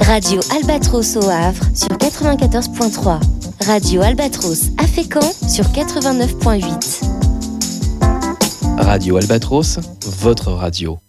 Radio Albatros au Havre sur 94.3. Radio Albatros à Fécamp sur 89.8. Radio Albatros, votre radio.